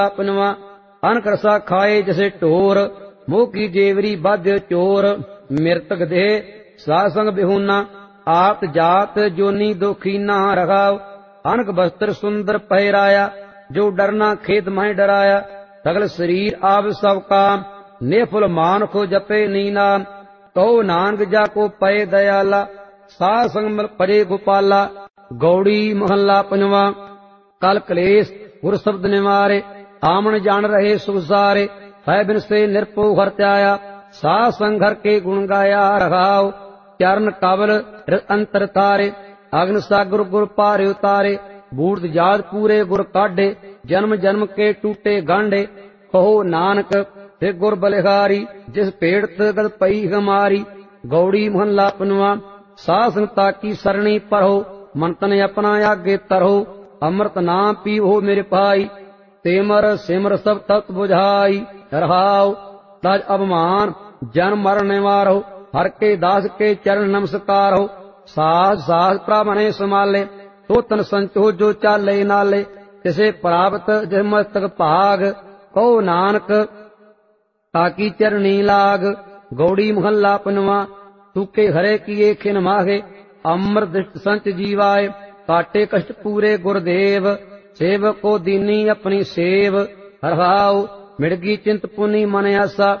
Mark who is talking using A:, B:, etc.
A: ਆਪਨਵਾ ਅਨਕ ਰਸਾ ਖਾਏ ਜਿਸੇ ਢੋਰ ਮੋਹ ਕੀ ਜੇਵਰੀ ਬੱਧ ਚੋਰ ਮਿਰਤਕ ਦੇ ਸਾਧ ਸੰਗ ਬਿਹੂਨਾ ਆਪ ਜਾਤ ਜੋਨੀ ਦੁਖੀਨਾ ਰਖਾਉ ਅਨਕ ਬਸਤਰ ਸੁੰਦਰ ਪਹਿਰਾਇਆ ਜੋ ਡਰਨਾ ਖੇਤ ਮਹਿ ਡਰਾਇਆ ਸਗਲ ਸਰੀਰ ਆਪ ਸਭ ਕਾਮ ਨਿਫੁਲ ਮਾਨੁਖ ਜਪੇ ਨੀਨਾ ਕਹੋ ਨਾਨਕ ਜਾ ਕੋ ਪਏ ਦਇਆਲਾ ਸਾਧ ਸੰਗ ਮਿਲ ਭਜੇ ਗੋਪਾਲਾ ਗੌੜੀ ਮਹੱਲਾ ਪੰਜਵਾ ਕਲ ਕਲੇਸ਼ ਗੁਰ ਸ਼ਬਦ ਨਿਵਾਰੇ ਆਮਣ ਜਾਣ ਰਹੇ ਸੁਖ ਸਾਰੇ ਹੈ ਬਿਨ ਸੇ ਨਿਰਭਉ ਹਰ ਧਿਆਇਆ ਸਾਧ ਸੰਗ ਹਰ ਕੇ ਗੁਣ ਗਾਇਆ ਰਖਾਉ ਚਰਨ ਕਬਲ ਅੰਤਰ ਤਾਰੇ ਅਗਨ ਸਾਗਰ ਗੁਰ ਪਾਰੇ ਉਤਾਰੇ ਬੂੜਤ ਜਾਤ ਪੂਰੇ ਗੁਰ ਕਾਢੇ ਜਨਮ ਜਨਮ ਕੇ ਟੂਟੇ ਗਾਂਢੇ ਕਹੋ ਨਾਨਕ ਤੇ ਗੁਰ ਬਲਿਹਾਰੀ ਜਿਸ ਭੇੜਤ ਗਦ ਪਈ ਹਮਾਰੀ ਗੌੜੀ ਮਹੱਲਾ ਪੰਜਵਾ ਸਾਧ ਸੰਗਤਾ ਕੀ ਸਰਣੀ ਪਰੋ ਮਨ ਤਨ ਆਪਣਾ ਆਗੇ ਤਰੋ ਅੰਮ੍ਰਿਤ ਨਾਮ ਪੀਵੋ ਮੇਰੇ ਭਾਈ ਤੇਮਰ ਸਿਮਰ ਸਭ ਤਤ ਬੁਝਾਈ ਰਹਾਉ ਤਜ ਅਭਮਾਨ ਜਨਮ ਮਰਨ ਨਿਵਾਰੋ ਹਰ ਕੇ ਦਾਸ ਕੇ ਚਰਨ ਨਮਸਕਾਰੋ ਸਾਧ ਸਾਧ ਪ੍ਰਭਨੇ ਸਮਾਲੇ ਤੋ ਤਨ ਸੰਚੋ ਜੋ ਚਾਲੇ ਨਾਲੇ ਕਿਸੇ ਪ੍ਰਾਪਤ ਜਿਸ ਮਸਤਕ ਭਾਗ ਕਹੋ ਨਾਨਕ ਤਾਕੀ ਚਰਨੀ ਲਾਗ ਗੌੜੀ ਮਹੱਲਾ ਪੰਜਵਾ ਤੂਕੇ ਹਰੇ ਕੀਏ ਖਿਨ ਮਾਹੇ ਅੰਮ੍ਰਿਤ ਸੰਚ ਜੀਵਾਏ ਕਾਟੇ ਕਸ਼ਟ ਪੂਰੇ ਗੁਰਦੇਵ ਸੇਵਕ ਕੋ ਦੀਨੀ ਆਪਣੀ ਸੇਵ ਹਰਹਾਉ ਮਿੜਗੀ ਚਿੰਤ ਪੁਨੀ ਮਨ ਆਸਾ